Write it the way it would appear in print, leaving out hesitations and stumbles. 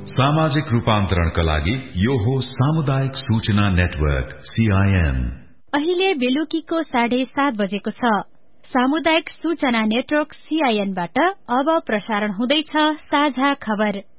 सामाजिक रूपान्तरणका लागि यो हो सामुदायिक सूचना नेटवर्क CIN। अहिले बेलुकीको 7:30 बजेको छ। सामुदायिक सूचना नेटवर्क CIN बाट अब प्रसारण हुँदैछ साझा खबर।